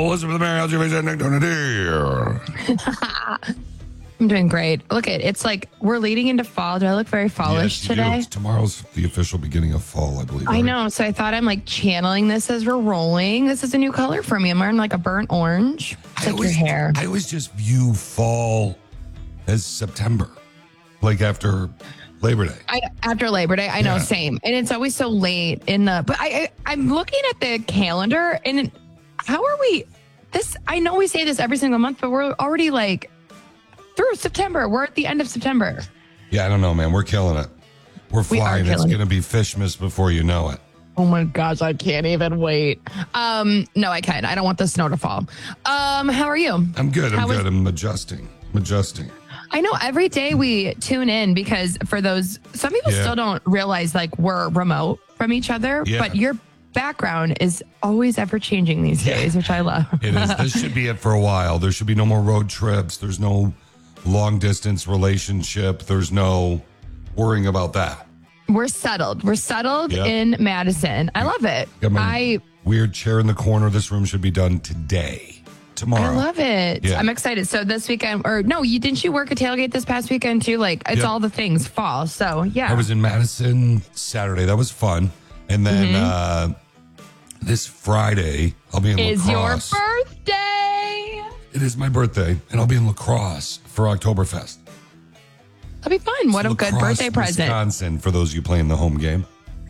Elizabeth Mary, how's your face? Nick Donadir. I'm doing great. Look, it's like we're leading into fall. Do I look very fallish today? Tomorrow's the official beginning of fall, I believe. I know. So I thought I'm like channeling this as we're rolling. This is a new color for me. I'm wearing like a burnt orange. It's like your hair. I always just view fall as September, like after Labor Day. After Labor Day, I know, same. And it's always so late in the. But I'm looking at the calendar, and how are we? I know we say this every single month, but we're already like through September. We're at the end of September. Yeah, I don't know, man. We're killing it. We're flying. It's going to be Fishmas before you know it. Oh my gosh, I can't even wait. No, I can't. I don't want the snow to fall. How are you? I'm good. I'm adjusting. I know every day we tune in because some people still don't realize like we're remote from each other, but your background is always ever changing these days, which I love. It is. This should be it for a while. There should be no more road trips. There's no long distance relationship. There's no worrying about that. We're settled. In Madison. I love it. Got my weird chair in the corner. This room should be done tomorrow. I love it. Yeah. I'm excited. So this weekend, didn't you work a tailgate this past weekend too? Like it's all the things fall. So yeah. I was in Madison Saturday. That was fun. And then this Friday, I'll be in Lacrosse. Is your birthday? It is my birthday, and I'll be in Lacrosse for Oktoberfest. That'll be fun. What a good birthday present. Wisconsin, for those of you playing the home game.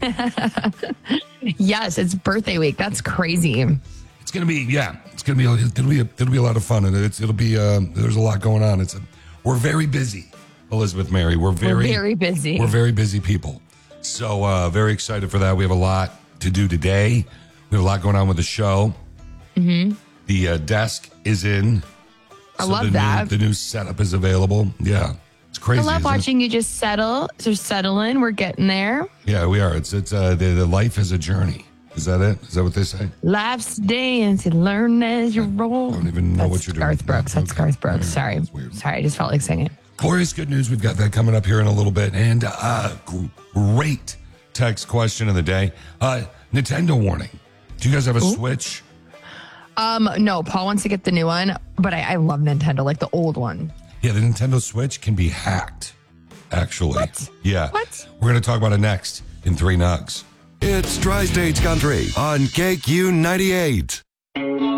Yes, it's birthday week. That's crazy. It's gonna be it'll be a lot of fun, and it'll be there's a lot going on. We're very busy, Elizabeth Mary. We're very busy. We're very busy people. So very excited for that. We have a lot to do today. We have a lot going on with the show. Mm-hmm. The desk is in. I love that. The new setup is available. Yeah. It's crazy. I love watching you just settle. So settle in. We're getting there. Yeah, we are. It's the life is a journey. Is that it? Is that what they say? Life's a dance. You learn as you roll. I don't even know what you're doing. Garth Brooks. That's Garth Brooks. Sorry. That's weird. Sorry. I just felt like singing. Glorious good news. We've got that coming up here in a little bit. And great text question of the day. Nintendo warning. Do you guys have a Switch? No. Paul wants to get the new one, but I love Nintendo, like the old one. Yeah, the Nintendo Switch can be hacked, actually. What? Yeah. What? We're going to talk about it next in 3 Nugs. It's Tri-States Country on KQ98.